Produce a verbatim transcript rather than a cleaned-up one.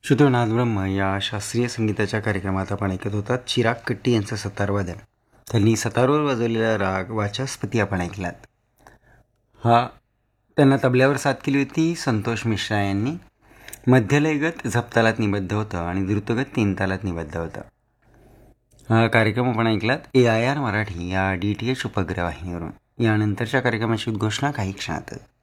श्रुतोनाथ ब्रह्म या शास्त्रीय संगीताच्या कार्यक्रमात आपण ऐकत होतात चिराग कट्टी यांचं सतारवादन. त्यांनी सतारवर वाजवलेला राग वाचस्पती आपण ऐकलात. हा त्यांना तबल्यावर साथ केली होती संतोष मिश्रा यांनी. मध्यलयगत झपतालात निबद्ध होतं आणि द्रुतगत तीन तालात निबद्ध होतं. हा कार्यक्रम आपण ऐकलात ए आय आर मराठी या डी टी एच उपग्रह वाहिनीवरून. यानंतरच्या कार्यक्रमाची उद्घोषणा काही क्षणातच.